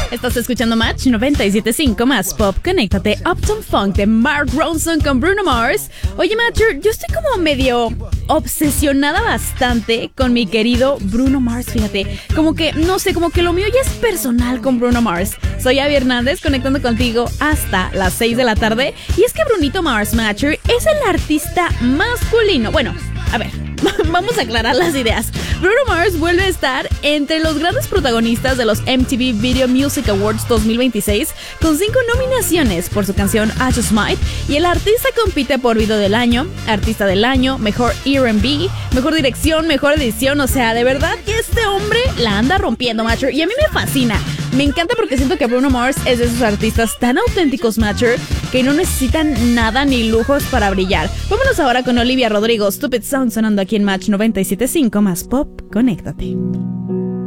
Estás escuchando Match 97.5 más Pop. Conéctate. Uptown Funk de Mark Ronson con Bruno Mars. Oye, Matcher, yo estoy como medio obsesionada bastante con mi querido Bruno Mars, fíjate. Como que, no sé, como que lo mío ya es personal con Bruno Mars. Soy Abby Hernández, conectando contigo hasta las 6 de la tarde. Y es que Brunito Mars, Matcher, es el artista masculino. Bueno, a ver, vamos a aclarar las ideas. Bruno Mars vuelve a estar entre los grandes protagonistas de los MTV Video Music Awards 2026 con 5 nominaciones por su canción I Just Might, y el artista compite por Video del Año, Artista del Año, Mejor R&B, Mejor Dirección, Mejor Edición. O sea, de verdad que este hombre la anda rompiendo, Matcher, y a mí me fascina. Me encanta porque siento que Bruno Mars es de esos artistas tan auténticos, Matcher, que no necesitan nada ni lujos para brillar. Vámonos ahora con Olivia Rodrigo, Stupid Sound, sonando aquí en Match 97.5 más Pop. Conéctate.